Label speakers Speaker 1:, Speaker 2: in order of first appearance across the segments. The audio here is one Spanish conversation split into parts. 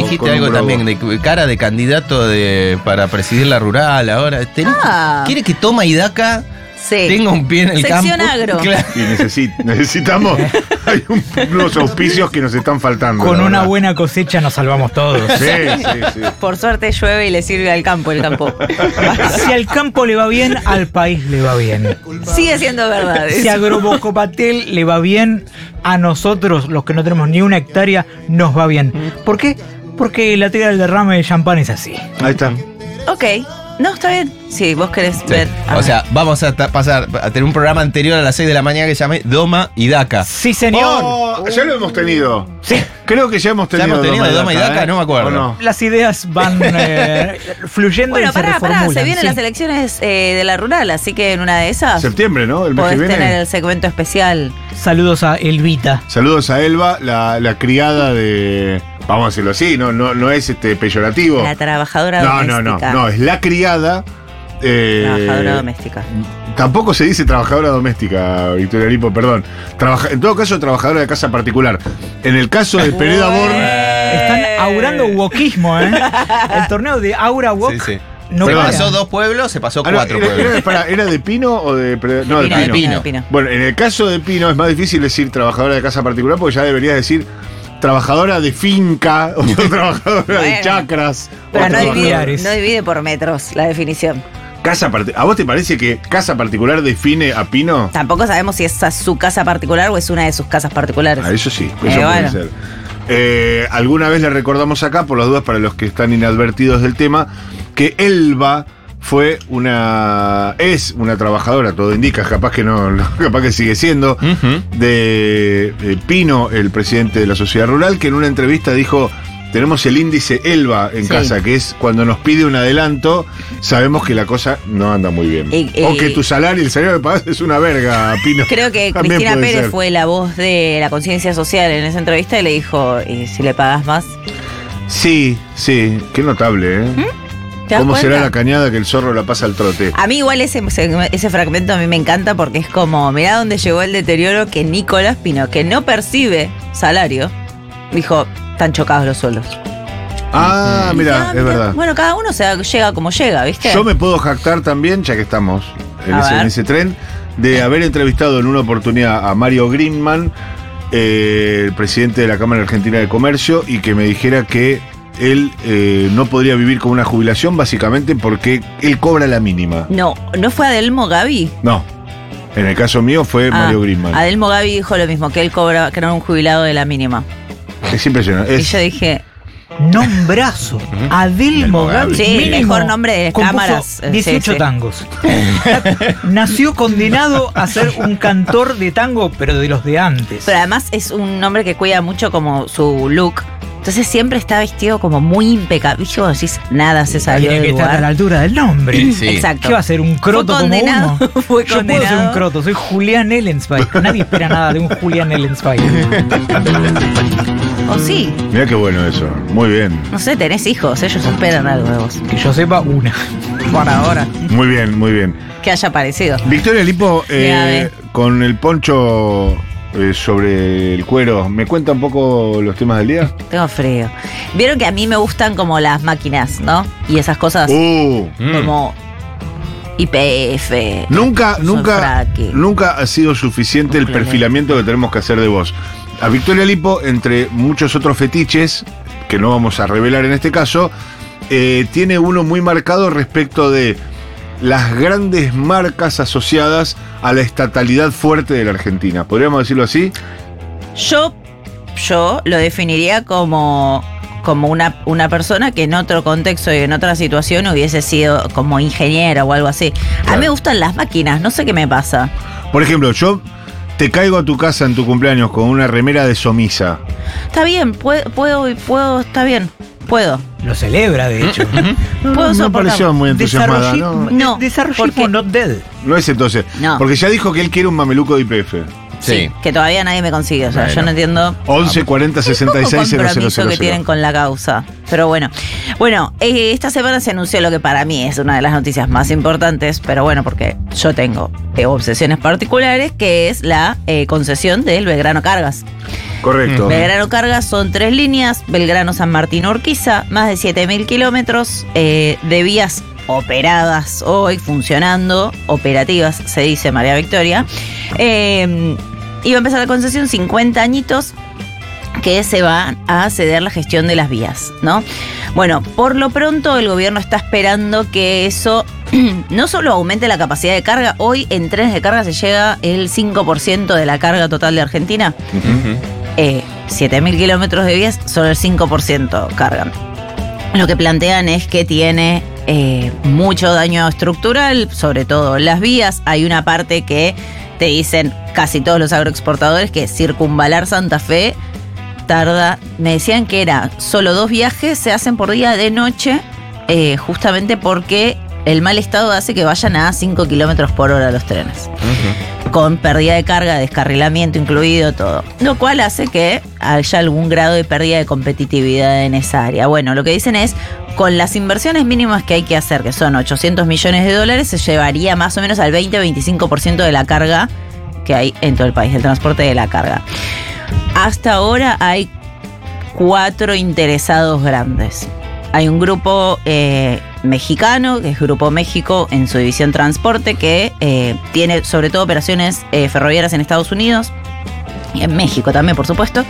Speaker 1: dijiste
Speaker 2: con
Speaker 1: algo
Speaker 2: un globo.
Speaker 1: también de cara de candidato para presidir la rural ahora. ¿Quiere que Toma y Daca
Speaker 3: Sí.
Speaker 1: tenga un pie en el
Speaker 3: Sección
Speaker 1: campo?
Speaker 3: agro.
Speaker 1: Claro.
Speaker 2: Y necesitamos. Hay unos auspicios que nos están faltando.
Speaker 4: Con
Speaker 2: la
Speaker 4: una
Speaker 2: verdad.
Speaker 4: buena cosecha nos salvamos todos.
Speaker 2: Sí.
Speaker 3: Por suerte llueve y le sirve al campo el campo.
Speaker 4: Si al campo le va bien, al país le va bien.
Speaker 3: Sigue siendo verdad.
Speaker 4: Si a Grobocopatel le va bien, a nosotros, los que no tenemos ni una hectárea, nos va bien. ¿Por qué? Porque la teoría del derrame de champán es así.
Speaker 2: Ahí está.
Speaker 3: Ok. No, está bien. Sí, vos querés
Speaker 1: Sí.
Speaker 3: ver.
Speaker 1: O sea, vamos a pasar a tener un programa anterior a las 6 de la mañana que se llame Doma y Daca.
Speaker 4: Sí, señor.
Speaker 2: Oh, ya lo hemos tenido.
Speaker 4: Sí.
Speaker 2: Creo que ya hemos
Speaker 1: ¿Ya
Speaker 2: tenido.
Speaker 1: hemos tenido Doma y Daca? No me acuerdo.
Speaker 2: ¿O no?
Speaker 4: Las ideas van fluyendo
Speaker 3: Bueno,
Speaker 4: y se
Speaker 3: pará,
Speaker 4: reformulan.
Speaker 3: se vienen
Speaker 4: Sí.
Speaker 3: las elecciones de la rural, así que en una de esas
Speaker 2: Septiembre, ¿no? El mes
Speaker 3: podés
Speaker 2: que viene.
Speaker 3: tener el segmento especial.
Speaker 4: Saludos a Elvita.
Speaker 2: Saludos a Elba, la criada de. Vamos a decirlo así, no es peyorativo.
Speaker 3: La trabajadora
Speaker 2: No,
Speaker 3: doméstica.
Speaker 2: no, es la criada.
Speaker 3: Trabajadora doméstica.
Speaker 2: Tampoco se dice trabajadora doméstica, Victoria Lipo, perdón. En todo caso, trabajadora de casa particular. En el caso de Pereda Born.
Speaker 4: Están aurando wokismo, ¿eh? El torneo de Aura Wok.
Speaker 1: Sí, sí.
Speaker 4: No
Speaker 1: se
Speaker 4: para.
Speaker 1: pasó 2 pueblos, se pasó
Speaker 2: Ah, no,
Speaker 1: 4 pueblos.
Speaker 2: ¿Era de Pino o de No, de
Speaker 3: Pino,
Speaker 2: Pino.
Speaker 3: de Pino.
Speaker 2: Bueno, en el caso de Pino es más difícil decir trabajadora de casa particular porque ya deberías decir trabajadora de finca o trabajadora de
Speaker 3: Bueno.
Speaker 2: chacras.
Speaker 3: Pero
Speaker 2: o
Speaker 3: no
Speaker 2: trabajadora-
Speaker 3: divide, no divide por metros la definición.
Speaker 2: ¿A vos te parece que casa particular define a Pino?
Speaker 3: Tampoco sabemos si esa es su casa particular o es una de sus casas particulares.
Speaker 2: Ah, eso sí, eso puede
Speaker 3: bueno.
Speaker 2: ser. Alguna vez le recordamos acá, por las dudas para los que están inadvertidos del tema, que Elba es una trabajadora, todo indica, capaz que no, capaz que sigue siendo, de Pino, el presidente de la sociedad rural, que en una entrevista dijo: tenemos el índice Elba en
Speaker 3: Sí.
Speaker 2: casa, que es cuando nos pide un adelanto, sabemos que la cosa no anda muy bien.
Speaker 3: Y-
Speaker 2: o que tu salario, el salario que pagás es una verga, Pino.
Speaker 3: Creo que
Speaker 2: También
Speaker 3: Cristina
Speaker 2: puede
Speaker 3: Pérez
Speaker 2: ser.
Speaker 3: fue la voz de la conciencia social en esa entrevista y le dijo, ¿y si le pagas más?
Speaker 2: Sí, qué notable, ¿eh?
Speaker 3: ¿Te das
Speaker 2: ¿Cómo será
Speaker 3: cuenta?
Speaker 2: la cañada que el zorro la pasa al trote?
Speaker 3: A mí igual ese fragmento a mí me encanta porque es como, mirá dónde llegó el deterioro que Nicolás Pino, que no percibe salario, dijo, están chocados los sueldos.
Speaker 2: Ah, mira,
Speaker 3: Ah,
Speaker 2: es verdad.
Speaker 3: Bueno, cada uno llega como llega, ¿viste?
Speaker 2: Yo me puedo jactar también, ya que estamos en
Speaker 3: A ver.
Speaker 2: ese tren, de haber entrevistado en una oportunidad a Mario Greenman, el presidente de la Cámara Argentina de Comercio, y que me dijera que él no podría vivir con una jubilación básicamente porque él cobra la mínima.
Speaker 3: ¿No fue Adelmo Gavi?
Speaker 2: No, en el caso mío fue Mario Greenman.
Speaker 3: Adelmo Gavi dijo lo mismo, que él cobra, que era un jubilado de la mínima.
Speaker 2: Es impresionante.
Speaker 3: Y yo dije,
Speaker 4: Nombrazo. Adelmo Gavi.
Speaker 3: Sí,
Speaker 4: Mínimo,
Speaker 3: mejor nombre de
Speaker 4: compuso
Speaker 3: cámaras.
Speaker 4: 18
Speaker 3: Sí, sí.
Speaker 4: tangos. Nació condenado a ser un cantor de tango, pero de los de antes.
Speaker 3: pero además es un hombre que cuida mucho como su look. Entonces siempre está vestido como muy impecable. Y vos decís, nada se salió
Speaker 4: Tiene que
Speaker 3: del
Speaker 4: estar a la
Speaker 3: lugar.
Speaker 4: altura del nombre.
Speaker 1: Sí.
Speaker 3: Exacto.
Speaker 4: ¿Qué va a ser? ¿Un croto
Speaker 3: Fue
Speaker 4: como
Speaker 3: condenado,
Speaker 4: uno?
Speaker 3: fue
Speaker 4: Yo puedo ser
Speaker 3: condenado.
Speaker 4: un croto, soy Julián Ellensweig. Nadie espera nada de un Julián Ellensweig.
Speaker 3: O sí,
Speaker 2: Mirá qué bueno eso. Muy bien.
Speaker 3: no sé, tenés hijos, ellos esperan algo de vos.
Speaker 4: Que yo sepa, una.
Speaker 3: Por ahora.
Speaker 2: Muy bien, muy bien.
Speaker 3: Que haya aparecido.
Speaker 2: Victoria Lipo,
Speaker 3: Grave.
Speaker 2: con el poncho sobre el cuero, ¿me cuenta un poco los temas del día?
Speaker 3: Tengo frío. Vieron que a mí me gustan como las máquinas, ¿no? Y esas cosas como IPF.
Speaker 2: Nunca
Speaker 3: fracking.
Speaker 2: ha sido suficiente el
Speaker 3: Nuclear.
Speaker 2: perfilamiento que tenemos que hacer de vos. A Victoria Lipo, entre muchos otros fetiches, que no vamos a revelar en este caso, tiene uno muy marcado respecto de las grandes marcas asociadas a la estatalidad fuerte de la Argentina. ¿Podríamos decirlo así?
Speaker 3: Yo lo definiría como una persona que en otro contexto y en otra situación hubiese sido como ingeniera o algo así. A
Speaker 2: Claro.
Speaker 3: mí me gustan las máquinas, no sé qué me pasa.
Speaker 2: Por ejemplo, yo te caigo a tu casa en tu cumpleaños con una remera de Somisa.
Speaker 3: Está bien, puedo, está bien, puedo.
Speaker 4: Lo celebra, de hecho.
Speaker 3: Puedo
Speaker 2: No
Speaker 3: soportar.
Speaker 2: pareció muy entusiasmada, ¿no?
Speaker 3: No,
Speaker 4: Desarrollismo
Speaker 3: porque-
Speaker 4: not dead.
Speaker 2: No es entonces.
Speaker 3: No.
Speaker 2: Porque ya dijo que él quiere un mameluco de IPF.
Speaker 1: Sí.
Speaker 3: Que todavía nadie me consigue. O sea,
Speaker 1: Bueno.
Speaker 3: yo no entiendo
Speaker 2: 11 40 66 000.
Speaker 3: compromiso que tienen con la causa. Pero bueno, esta semana se anunció lo que para mí es una de las noticias más importantes, pero bueno, porque yo tengo obsesiones particulares, que es la concesión del Belgrano Cargas.
Speaker 2: Correcto.
Speaker 3: Belgrano Cargas son 3 líneas, Belgrano San Martín Urquiza, más de 7.000 kilómetros de vías operadas hoy, funcionando, operativas, se dice María Victoria. Iba a empezar la concesión 50 añitos que se va a ceder la gestión de las vías, ¿no? Bueno, por lo pronto el gobierno está esperando que eso no solo aumente la capacidad de carga, hoy en trenes de carga se llega el 5% de la carga total de Argentina. 7.000 kilómetros de vías, solo el 5% cargan. Lo que plantean es que tiene mucho daño estructural, sobre todo en las vías. Hay una parte que te dicen casi todos los agroexportadores que circunvalar Santa Fe tarda, me decían que era solo 2 viajes, se hacen por día de noche, justamente porque el mal estado hace que vayan a 5 kilómetros por hora los trenes. Con pérdida de carga, descarrilamiento incluido, todo. Lo cual hace que haya algún grado de pérdida de competitividad en esa área. Bueno, lo que dicen es, con las inversiones mínimas que hay que hacer, que son $800 millones, se llevaría más o menos al 20-25% de la carga que hay en todo el país, el transporte de la carga. Hasta ahora hay 4 interesados grandes. Hay un grupo mexicano, que es Grupo México, en su división transporte, que tiene sobre todo operaciones ferroviarias en Estados Unidos y en México también, por supuesto,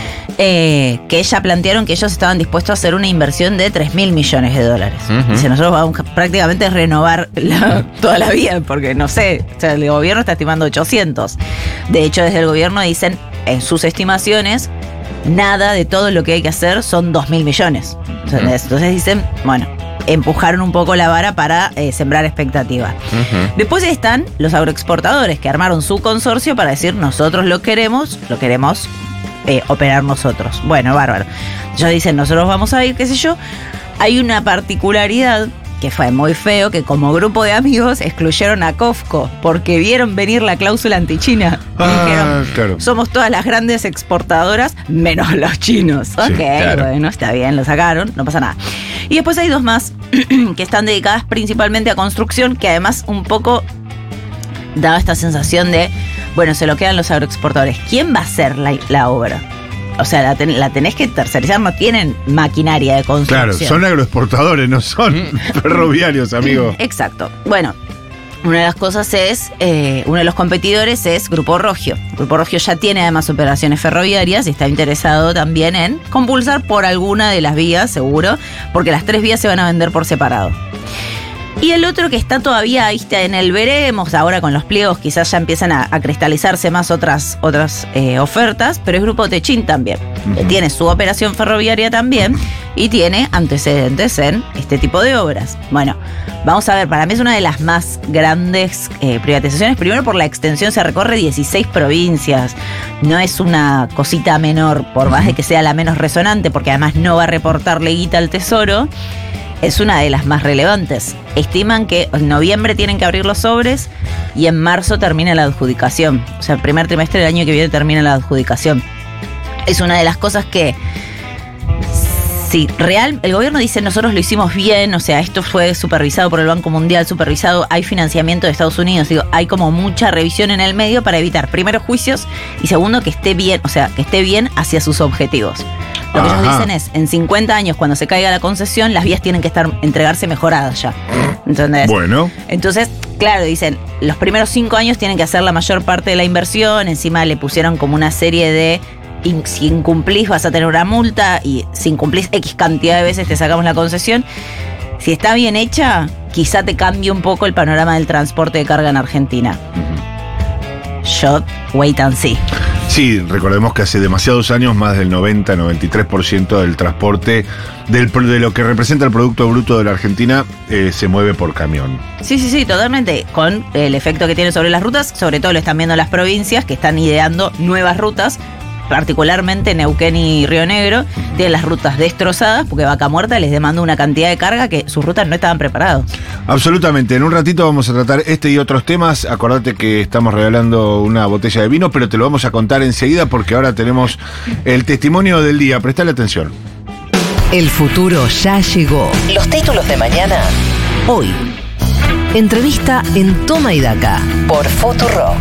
Speaker 3: que ya plantearon que ellos estaban dispuestos a hacer una inversión de $3.000 millones. Dice, nosotros vamos prácticamente a renovar toda la vía, porque no sé, o sea, el gobierno está estimando 800. De hecho, desde el gobierno dicen, en sus estimaciones, nada de todo lo que hay que hacer son 2.000 millones. Entonces dicen, bueno, empujaron un poco la vara para sembrar expectativa. Después están los agroexportadores, que armaron su consorcio para decir, nosotros lo queremos operar nosotros. Bueno, bárbaro. Ellos dicen, nosotros vamos a ir, qué sé yo. Hay una particularidad que fue muy feo, que como grupo de amigos excluyeron a COFCO porque vieron venir la cláusula anti-China. Dijeron,
Speaker 2: claro.
Speaker 3: Somos todas las grandes exportadoras menos los chinos.
Speaker 2: Sí,
Speaker 3: ok,
Speaker 1: claro.
Speaker 3: Bueno, está bien, lo sacaron, no pasa nada. Y después hay 2 más que están dedicadas principalmente a construcción, que además un poco daba esta sensación de, bueno, se lo quedan los agroexportadores. ¿Quién va a hacer la obra? O sea, la tenés que tercerizar, no tienen maquinaria de construcción.
Speaker 2: Claro, son agroexportadores, no son ferroviarios, amigo.
Speaker 3: Exacto. Bueno, una de las cosas es, uno de los competidores es Grupo Rogio. Grupo Rogio ya tiene además operaciones ferroviarias y está interesado también en compulsar por alguna de las vías, seguro, porque las 3 vías se van a vender por separado. Y el otro que está todavía ahí está en el veremos, ahora con los pliegos quizás ya empiezan a cristalizarse más otras ofertas, pero es Grupo Techin también, que tiene su operación ferroviaria también y tiene antecedentes en este tipo de obras. Bueno, vamos a ver, para mí es una de las más grandes privatizaciones, primero por la extensión, se recorre 16 provincias, no es una cosita menor, por más de que sea la menos resonante, porque además no va a reportarle guita al Tesoro. Es una de las más relevantes. Estiman que en noviembre tienen que abrir los sobres y en marzo termina la adjudicación. O sea, el primer trimestre del año que viene termina la adjudicación. Es una de las cosas que, si el gobierno dice nosotros lo hicimos bien, o sea, esto fue supervisado por el Banco Mundial, hay financiamiento de Estados Unidos, digo, hay como mucha revisión en el medio para evitar, primero, juicios y segundo, que esté bien, o sea, que esté bien hacia sus objetivos. Lo que ellos dicen es, en 50 años, cuando se caiga la concesión, las vías tienen que entregarse mejoradas ya. ¿Entendés?
Speaker 2: Bueno.
Speaker 3: Entonces, claro, dicen, los primeros 5 años tienen que hacer la mayor parte de la inversión, encima le pusieron como una serie de, si incumplís vas a tener una multa, y si incumplís X cantidad de veces te sacamos la concesión. Si está bien hecha, quizá te cambie un poco el panorama del transporte de carga en Argentina. Yo, wait and see.
Speaker 2: Sí, recordemos que hace demasiados años más del 90-93% del transporte de lo que representa el Producto Bruto de la Argentina se mueve por camión.
Speaker 3: Sí, totalmente. Con el efecto que tiene sobre las rutas, sobre todo lo están viendo las provincias que están ideando nuevas rutas particularmente Neuquén y Río Negro, tienen las rutas destrozadas porque Vaca Muerta les demandó una cantidad de carga que sus rutas no estaban preparadas.
Speaker 2: Absolutamente. En un ratito vamos a tratar este y otros temas. Acordate que estamos regalando una botella de vino, pero te lo vamos a contar enseguida porque ahora tenemos el testimonio del día. Prestale atención.
Speaker 5: El futuro ya llegó. Los títulos de mañana, hoy. Entrevista en Toma y Daca por Futurock.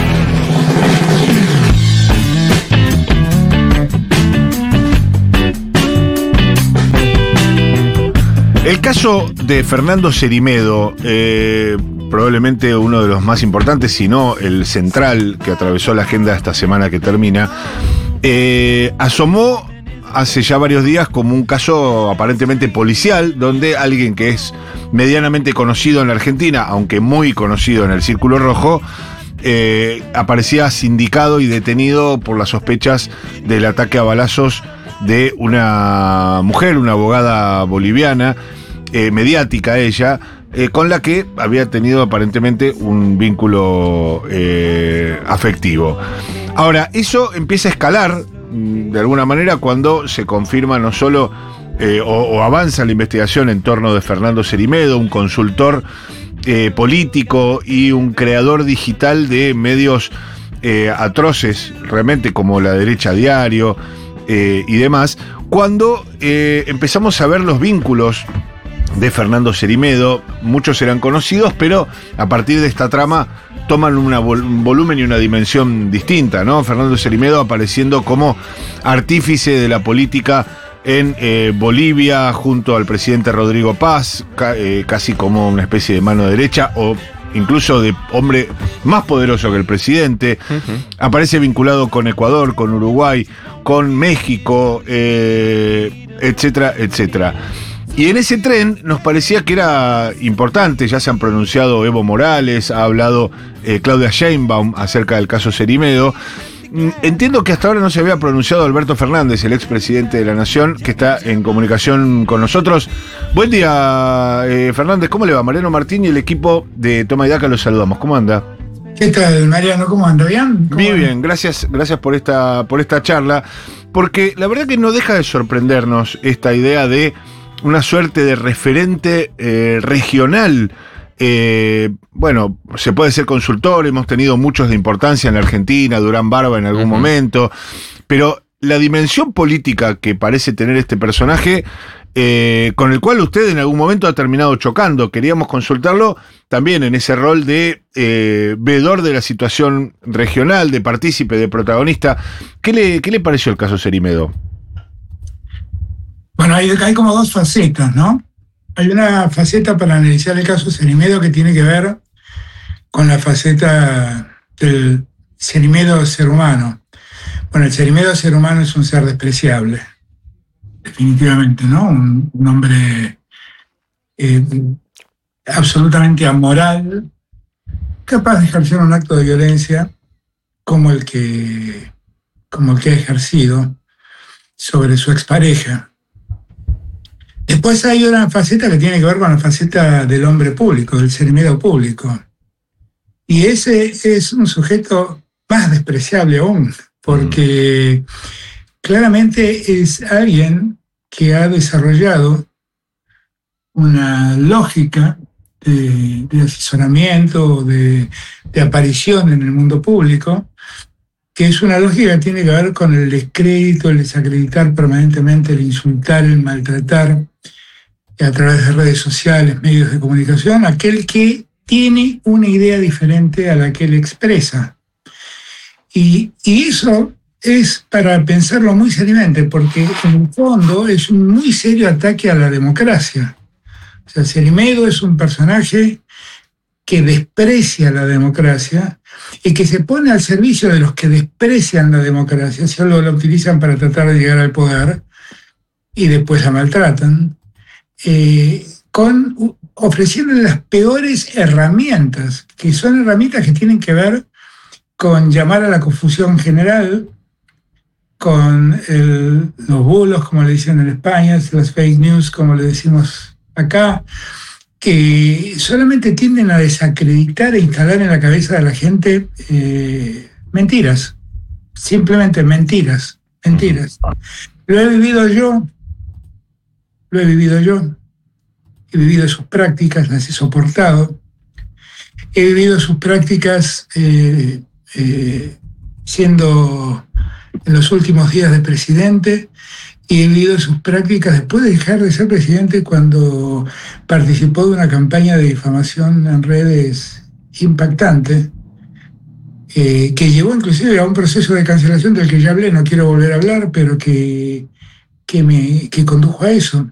Speaker 2: El caso de Fernando Cerimedo, probablemente uno de los más importantes, si no el central que atravesó la agenda esta semana que termina, asomó hace ya varios días como un caso aparentemente policial, donde alguien que es medianamente conocido en la Argentina, aunque muy conocido en el Círculo Rojo, aparecía sindicado y detenido por las sospechas del ataque a balazos de una mujer, una abogada boliviana, mediática ella, con la que había tenido aparentemente un vínculo afectivo. Ahora, eso empieza a escalar de alguna manera cuando se confirma no solo o avanza la investigación en torno de Fernando Cerimedo, un consultor político y un creador digital de medios atroces, realmente como La Derecha Diario y demás, cuando empezamos a ver los vínculos de Fernando Cerimedo. Muchos eran conocidos, pero a partir de esta trama toman un volumen y una dimensión distinta, ¿no? Fernando Cerimedo apareciendo como artífice de la política en Bolivia junto al presidente Rodrigo Paz, casi como una especie de mano derecha o incluso de hombre más poderoso que el presidente. Aparece vinculado con Ecuador, con Uruguay, con México, etcétera, etcétera. Y en ese tren nos parecía que era importante. Ya se han pronunciado Evo Morales, ha hablado Claudia Sheinbaum acerca del caso Cerimedo. Entiendo que hasta ahora no se había pronunciado Alberto Fernández, el expresidente de la Nación, que está en comunicación con nosotros. Buen día, Fernández, ¿cómo le va? Mariano Martín y el equipo de Toma y Daca los saludamos. ¿Cómo anda?
Speaker 6: ¿Qué tal, Mariano? ¿Cómo anda? ¿Bien?
Speaker 2: Muy bien, gracias por esta charla, porque la verdad que no deja de sorprendernos esta idea de una suerte de referente regional. Bueno, se puede ser consultor, hemos tenido muchos de importancia en la Argentina, Durán Barba en algún momento, pero la dimensión política que parece tener este personaje, con el cual usted en algún momento ha terminado chocando, queríamos consultarlo también en ese rol de veedor de la situación regional, de partícipe, de protagonista. ¿Qué le pareció el caso Cerimedo?
Speaker 6: Bueno, hay como dos facetas, ¿no? Hay una faceta para analizar el caso Cerimedo que tiene que ver con la faceta del Cerimedo ser humano. Bueno, el Cerimedo ser humano es un ser despreciable, definitivamente, ¿no? Un hombre absolutamente amoral, capaz de ejercer un acto de violencia como el que ha ejercido sobre su expareja. Después hay una faceta que tiene que ver con la faceta del hombre público, del Cerimedo público. Y ese es un sujeto más despreciable aún, porque claramente es alguien que ha desarrollado una lógica de asesoramiento, de aparición en el mundo público, que es una lógica que tiene que ver con el descrédito, el desacreditar permanentemente, el insultar, el maltratar a través de redes sociales, medios de comunicación, aquel que tiene una idea diferente a la que él expresa. Y eso es para pensarlo muy seriamente, porque en el fondo es un muy serio ataque a la democracia. O sea, Cerimedo es un personaje que desprecia la democracia y que se pone al servicio de los que desprecian la democracia, solo la utilizan para tratar de llegar al poder y después la maltratan, ofreciéndole las peores herramientas, que son herramientas que tienen que ver con llamar a la confusión general, con los bulos, como le dicen en España, las fake news, como le decimos acá, que solamente tienden a desacreditar e instalar en la cabeza de la gente mentiras. simplemente mentiras. Lo he vivido yo, he vivido sus prácticas, las he soportado, he vivido sus prácticas siendo en los últimos días de presidente, y he vivido sus prácticas después de dejar de ser presidente, cuando participó de una campaña de difamación en redes impactante, que llevó inclusive a un proceso de cancelación del que ya hablé, no quiero volver a hablar, pero que condujo a eso.